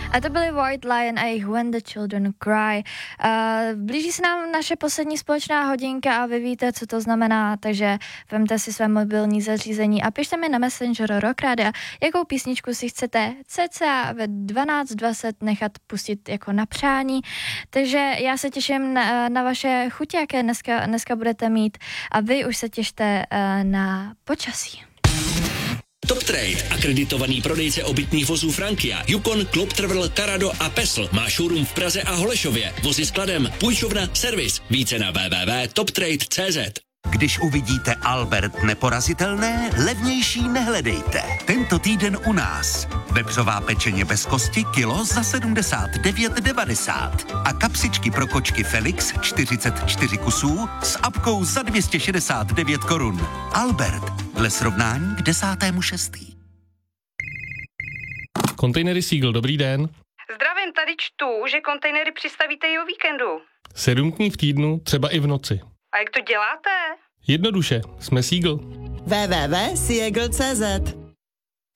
A to byly White Lion a jejich When the Children Cry. Blíží se nám naše poslední společná hodinka a vy víte, co to znamená, takže vemte si své mobilní zařízení a pište mi na Messenger Rock Radio, jakou písničku si chcete cca ve 12:20 nechat pustit jako na přání. Takže já se těším na vaše chutě, jaké dneska budete mít, a vy už se těšte na počasí. Top Trade, akreditovaný prodejce obytných vozů Frankia, Yukon, Club Travel, Carado a Pesl. Má showroom v Praze a Holešově. Vozy skladem, půjčovna, servis. Více na www.toptrade.cz. Když uvidíte Albert neporazitelné, levnější nehledejte. Tento týden u nás. Vepřová pečeně bez kosti kilo za 79,90 a kapsičky pro kočky Felix 44 kusů s apkou za 269 korun. Albert, dle srovnání k 10.6. Kontejnery Seagull, dobrý den. Zdravím, tady čtu, že kontejnery přistavíte i o víkendu. 7 dní v týdnu, třeba i v noci. A jak to děláte? Jednoduše, jsme Seagull. www.seagull.cz